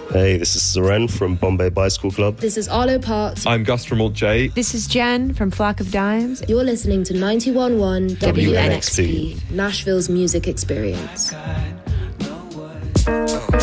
Hey, this is Seren from Bombay Bicycle Club. This is Arlo Parks. I'm Gus from Alt J. This is Jen from Flock of Dimes. You're listening to 91.1 WNXP, Nashville's music experience.